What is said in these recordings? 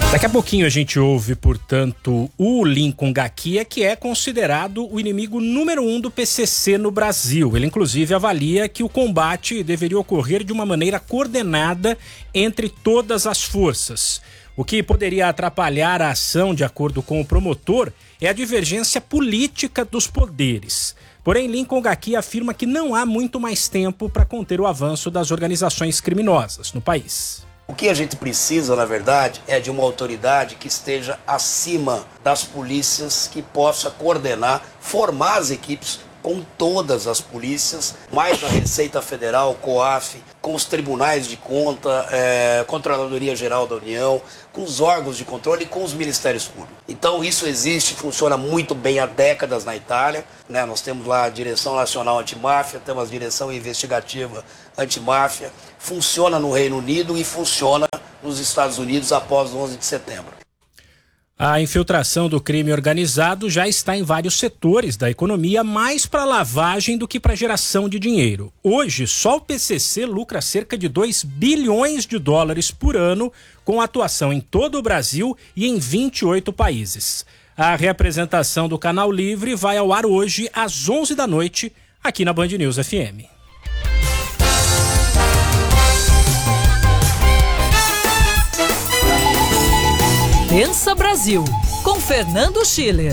Daqui a pouquinho a gente ouve, portanto, o Lincoln Gakia, que é considerado o inimigo número 1 do PCC no Brasil. Ele, inclusive, avalia que o combate deveria ocorrer de uma maneira coordenada entre todas as forças. O que poderia atrapalhar a ação, de acordo com o promotor, é a divergência política dos poderes. Porém, Lincoln Gakia afirma que não há muito mais tempo para conter o avanço das organizações criminosas no país. O que a gente precisa, na verdade, é de uma autoridade que esteja acima das polícias, que possa coordenar, formar as equipes com todas as polícias, mais a Receita Federal, COAF, com os tribunais de conta, Controladoria Geral da União, com os órgãos de controle e com os ministérios públicos. Então isso existe, funciona muito bem há décadas na Itália, né? Nós temos lá a Direção Nacional Antimáfia, temos a Direção Investigativa Antimáfia, funciona no Reino Unido e funciona nos Estados Unidos após o 11 de setembro. A infiltração do crime organizado já está em vários setores da economia, mais para lavagem do que para geração de dinheiro. Hoje, só o PCC lucra cerca de 2 bilhões de dólares por ano, com atuação em todo o Brasil e em 28 países. A reapresentação do Canal Livre vai ao ar hoje às 11 da noite, aqui na Band News FM. Pensa Brasil, com Fernando Schiller.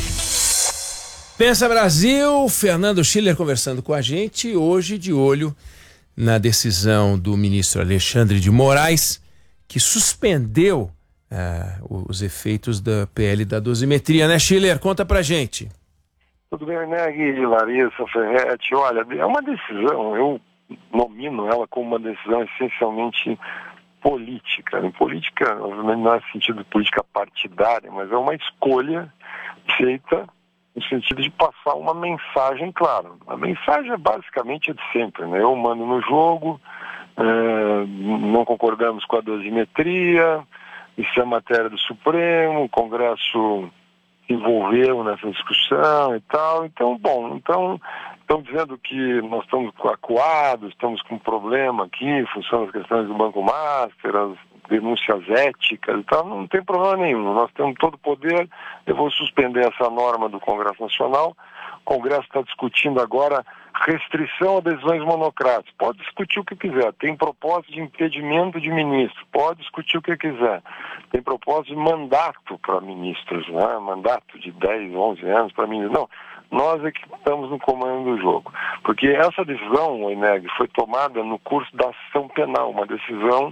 Pensa Brasil, Fernando Schiller conversando com a gente, hoje de olho na decisão do ministro Alexandre de Moraes, que suspendeu os efeitos da PL da dosimetria, né, Schiller? Conta pra gente. Tudo bem, né, Gui, Larissa, Ferretti? Olha, é uma decisão, eu nomino ela como uma decisão essencialmente política. Em política, obviamente, não é sentido de política partidária, mas é uma escolha feita no sentido de passar uma mensagem clara. A mensagem é basicamente a de sempre, né? Eu mando no jogo, não concordamos com a dosimetria, isso é matéria do Supremo, o Congresso se envolveu nessa discussão e tal. Então, estão dizendo que nós estamos acuados, estamos com um problema aqui, funcionam as questões do Banco Master, as denúncias éticas e tal, não tem problema nenhum. Nós temos todo o poder, eu vou suspender essa norma do Congresso Nacional. O Congresso está discutindo agora restrição a decisões monocráticas. Pode discutir o que quiser. Tem propósito de impedimento de ministro. Pode discutir o que quiser. Tem propósito de mandato para ministros, né? Mandato de 10, 11 anos para ministros. Não, nós é que estamos no comando do jogo. Porque essa decisão, Eneg, foi tomada no curso da ação penal, uma decisão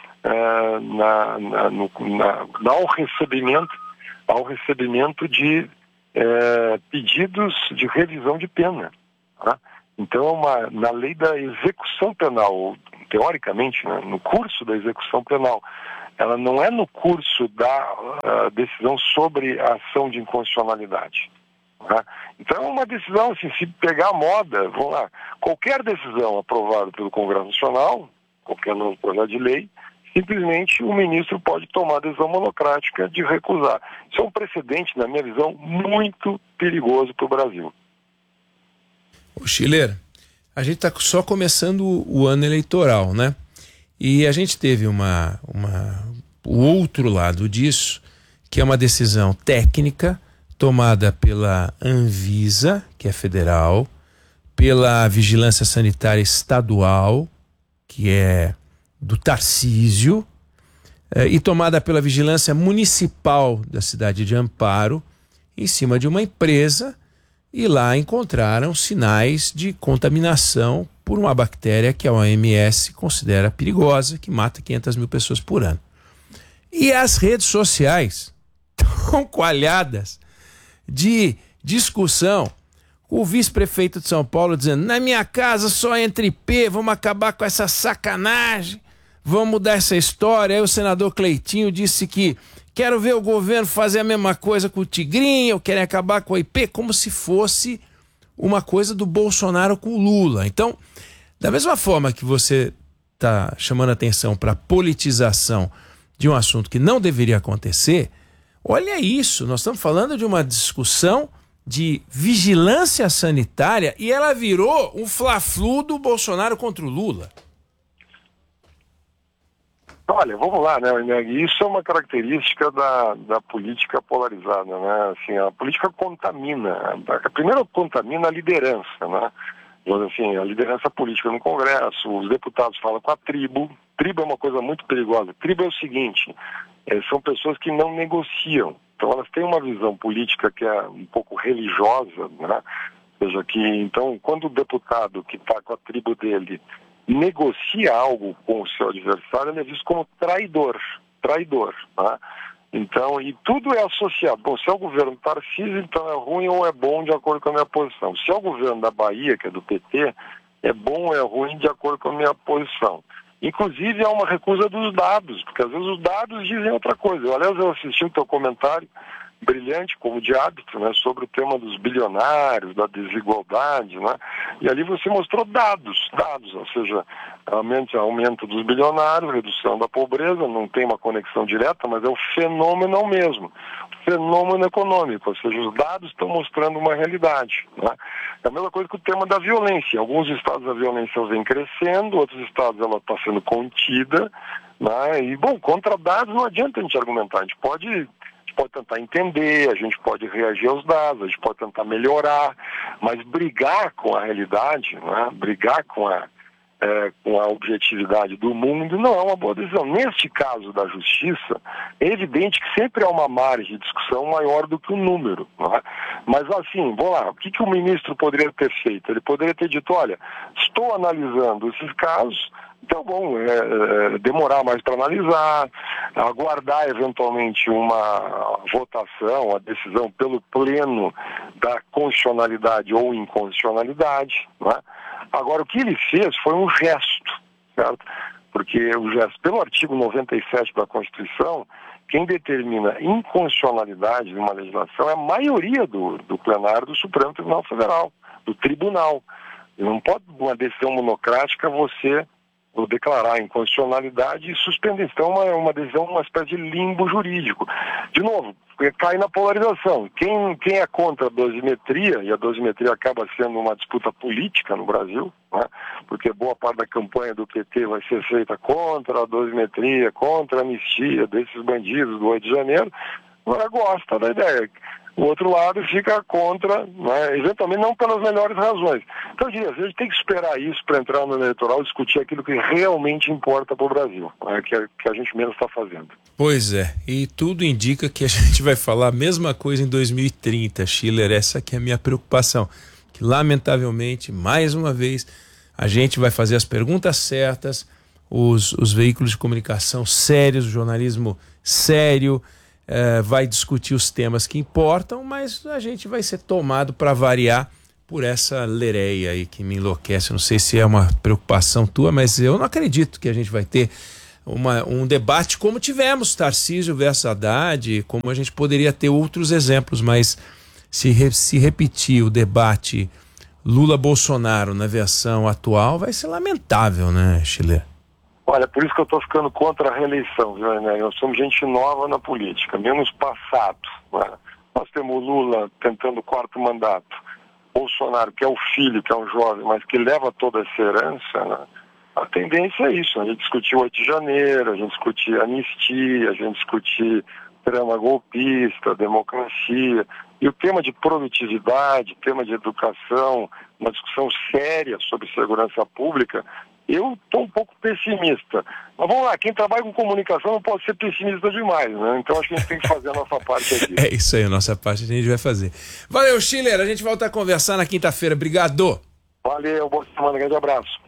ao recebimento de pedidos de revisão de pena. Tá? Então, na lei da execução penal, teoricamente, né, no curso da execução penal, ela não é no curso da decisão sobre a ação de inconstitucionalidade. Tá? Então, é uma decisão, assim, se pegar a moda, vamos lá, qualquer decisão aprovada pelo Congresso Nacional, qualquer novo projeto de lei, simplesmente o ministro pode tomar a decisão monocrática de recusar. Isso é um precedente, na minha visão, muito perigoso para o Brasil. Ô Schiller, a gente está só começando o ano eleitoral, né? E a gente teve o outro lado disso, que é uma decisão técnica tomada pela Anvisa, que é federal, pela Vigilância Sanitária Estadual, que é do Tarcísio, e tomada pela Vigilância Municipal da cidade de Amparo, em cima de uma empresa, e lá encontraram sinais de contaminação por uma bactéria que a OMS considera perigosa, que mata 500 mil pessoas por ano. E as redes sociais estão coalhadas de discussão, o vice-prefeito de São Paulo dizendo: na minha casa só entra IP, vamos acabar com essa sacanagem, vamos mudar essa história. Aí o senador Cleitinho disse que quero ver o governo fazer a mesma coisa com o Tigrinho, querem acabar com a IP, como se fosse uma coisa do Bolsonaro com o Lula. Então, da mesma forma que você está chamando atenção para a politização de um assunto que não deveria acontecer, olha isso, nós estamos falando de uma discussão de vigilância sanitária e ela virou um fla-flu do Bolsonaro contra o Lula. Olha, vamos lá, né, isso é uma característica da política polarizada, né? Assim, a política contamina. Primeiro contamina a liderança, né? Assim, a liderança política no Congresso, os deputados falam com a tribo. Tribo é uma coisa muito perigosa. Tribo é o seguinte, são pessoas que não negociam. Então elas têm uma visão política que é um pouco religiosa, né? Ou seja, que então quando o deputado que está com a tribo dele negocia algo com o seu adversário, ele é visto como traidor, né? Então, e tudo é associado. Bom, se é o governo Tarcísio, então é ruim ou é bom de acordo com a minha posição. Se é o governo da Bahia, que é do PT, é bom ou é ruim de acordo com a minha posição. Inclusive, há uma recusa dos dados, porque às vezes os dados dizem outra coisa. Aliás, eu assisti o teu comentário brilhante, como de hábito, né, sobre o tema dos bilionários, da desigualdade, né, e ali você mostrou dados, ou seja, aumento dos bilionários, redução da pobreza, não tem uma conexão direta, mas é o fenômeno mesmo, fenômeno econômico, ou seja, os dados estão mostrando uma realidade, né. É a mesma coisa que o tema da violência. Em alguns estados a violência vem crescendo, outros estados ela está sendo contida, né, e, bom, contra dados não adianta a gente argumentar, a gente pode tentar entender, a gente pode reagir aos dados, a gente pode tentar melhorar, mas brigar com a realidade, né? Brigar com a objetividade do mundo não é uma boa decisão. Neste caso da justiça, é evidente que sempre há uma margem de discussão maior do que o número, né? Mas assim, vamos lá, o que o ministro poderia ter feito? Ele poderia ter dito, olha, estou analisando esses casos, então, bom, demorar mais para analisar, aguardar eventualmente uma votação, a decisão pelo pleno da constitucionalidade ou inconstitucionalidade, né? Agora, o que ele fez foi um gesto, certo? Porque o gesto, pelo artigo 97 da Constituição, quem determina a inconstitucionalidade de uma legislação é a maioria do plenário do Supremo Tribunal Federal, do tribunal. E não pode, uma decisão monocrática, você declarar a inconstitucionalidade e suspender. Então é uma decisão, uma espécie de limbo jurídico. De novo, cai na polarização. Quem é contra a dosimetria, e a dosimetria acaba sendo uma disputa política no Brasil, né? Porque boa parte da campanha do PT vai ser feita contra a dosimetria, contra a anistia desses bandidos do 8 de janeiro, agora gosta da ideia. O outro lado fica contra, né, eventualmente não pelas melhores razões. Então, a gente tem que esperar isso para entrar no eleitoral e discutir aquilo que realmente importa para o Brasil, né, que a gente menos está fazendo. Pois é, e tudo indica que a gente vai falar a mesma coisa em 2030, Schiller, essa que é a minha preocupação, que lamentavelmente, mais uma vez, a gente vai fazer as perguntas certas, os veículos de comunicação sérios, o jornalismo sério, vai discutir os temas que importam, mas a gente vai ser tomado para variar por essa lereia aí que me enlouquece. Não sei se é uma preocupação tua, mas eu não acredito que a gente vai ter um debate como tivemos Tarcísio versus Haddad, como a gente poderia ter outros exemplos, mas se repetir o debate Lula-Bolsonaro na versão atual, vai ser lamentável, né, Schiller? Olha, por isso que eu estou ficando contra a reeleição, viu, né? Nós somos gente nova na política, menos passado, né? Nós temos o Lula tentando o 4º mandato, Bolsonaro, que é o filho, que é um jovem, mas que leva toda essa herança, né? A tendência é isso, a gente discutir o 8 de janeiro, a gente discutir anistia, a gente discutir trama golpista, democracia, e o tema de produtividade, tema de educação, uma discussão séria sobre segurança pública. Eu estou um pouco pessimista. Mas vamos lá, quem trabalha com comunicação não pode ser pessimista demais, né? Então acho que a gente tem que fazer a nossa parte aqui. É isso aí, a nossa parte a gente vai fazer. Valeu, Schiller, a gente volta a conversar na quinta-feira. Obrigado. Valeu, boa semana, grande abraço.